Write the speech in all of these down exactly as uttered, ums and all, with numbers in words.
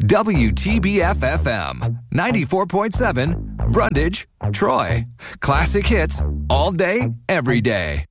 W T B F F M, ninety-four point seven, Brundage, Troy. Classic hits all day, every day.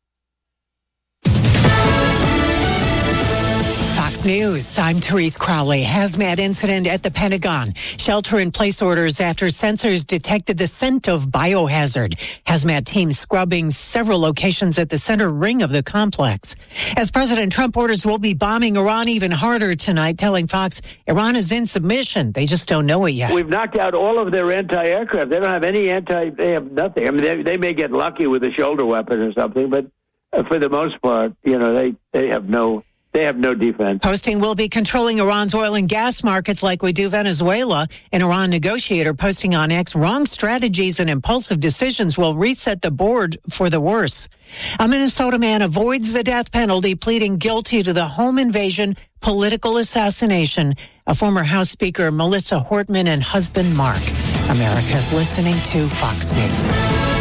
Fox News, I'm Therese Crowley. Hazmat incident at the Pentagon. Shelter-in-place orders after sensors detected the scent of biohazard. Hazmat team scrubbing several locations at the center ring of the complex. As President Trump orders we'll be bombing Iran even harder tonight, telling Fox Iran is in submission. They just don't know it yet. We've knocked out all of their anti-aircraft. They don't have any anti, they have nothing. I mean, they, they may get lucky with a shoulder weapon or something, but for the most part, you know, they, they have no... They have no defense. Posting will be controlling Iran's oil and gas markets like we do Venezuela. An Iran negotiator posting on X, wrong strategies and impulsive decisions will reset the board for the worse. A Minnesota man avoids the death penalty, pleading guilty to the home invasion political assassination. A former House Speaker, Melissa Hortman, and husband, Mark. America's listening to Fox News.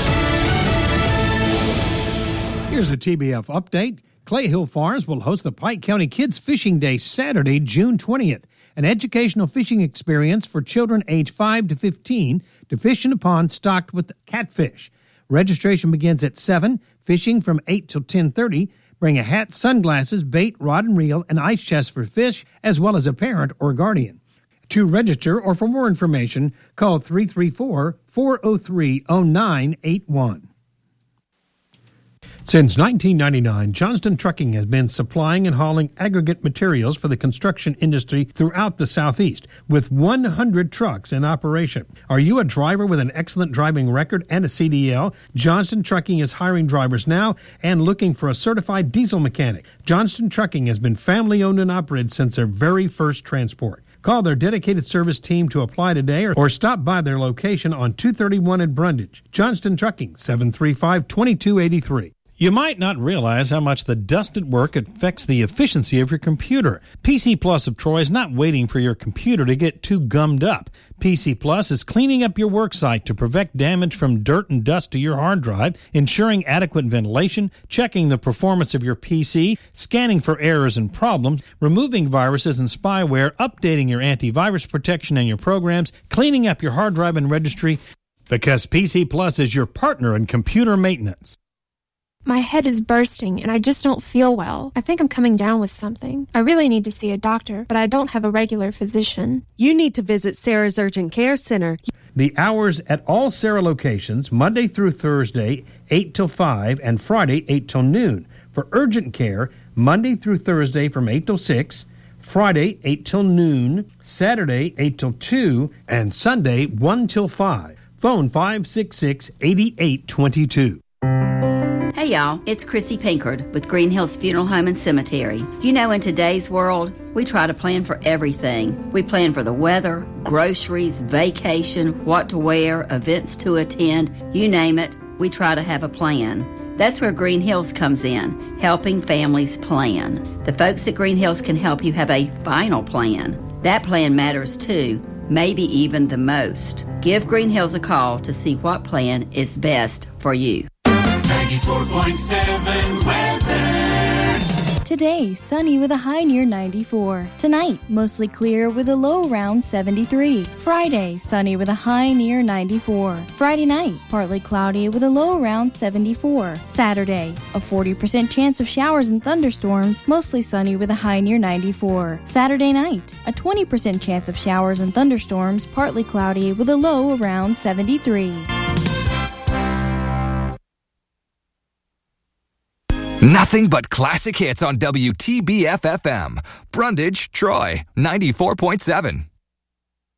Here's a T B F update. Clay Hill Farms will host the Pike County Kids Fishing Day Saturday, June twentieth, an educational fishing experience for children age five to fifteen to fish in a pond stocked with catfish. Registration begins at seven, fishing from eight till ten thirty. Bring a hat, sunglasses, bait, rod and reel, and ice chest for fish, as well as a parent or guardian. To register or for more information, call three three four, four oh three, oh nine eight one. Since nineteen ninety-nine, Johnston Trucking has been supplying and hauling aggregate materials for the construction industry throughout the Southeast, with one hundred trucks in operation. Are you a driver with an excellent driving record and a C D L? Johnston Trucking is hiring drivers now and looking for a certified diesel mechanic. Johnston Trucking has been family-owned and operated since their very first transport. Call their dedicated service team to apply today or, or stop by their location on two thirty-one in Brundage. Johnston Trucking, seven three five, two two eight three. You might not realize how much the dust at work affects the efficiency of your computer. P C Plus of Troy is not waiting for your computer to get too gummed up. P C Plus is cleaning up your work site to prevent damage from dirt and dust to your hard drive, ensuring adequate ventilation, checking the performance of your P C, scanning for errors and problems, removing viruses and spyware, updating your antivirus protection and your programs, cleaning up your hard drive and registry, because P C Plus is your partner in computer maintenance. My head is bursting and I just don't feel well. I think I'm coming down with something. I really need to see a doctor, but I don't have a regular physician. You need to visit Sarah's Urgent Care Center. The hours at all Sarah locations, Monday through Thursday, eight till five, and Friday, eight till noon. For urgent care, Monday through Thursday from eight till six, Friday, eight till noon, Saturday, eight till two, and Sunday, one till five. Phone five six six, eight eight two two. Hey y'all, it's Chrissy Pinkard with Green Hills Funeral Home and Cemetery. You know, in today's world, we try to plan for everything. We plan for the weather, groceries, vacation, what to wear, events to attend, you name it, we try to have a plan. That's where Green Hills comes in, helping families plan. The folks at Green Hills can help you have a final plan. That plan matters too, maybe even the most. Give Green Hills a call to see what plan is best for you. ninety-four point seven weather. Today, sunny with a high near ninety-four. Tonight, mostly clear with a low around seventy-three. Friday, sunny with a high near ninety-four. Friday night, partly cloudy with a low around seventy-four. Saturday, a forty percent chance of showers and thunderstorms, mostly sunny with a high near ninety-four. Saturday night, a twenty percent chance of showers and thunderstorms, partly cloudy with a low around seventy-three. Nothing but classic hits on W T B F F M. Brundage, Troy, ninety-four point seven.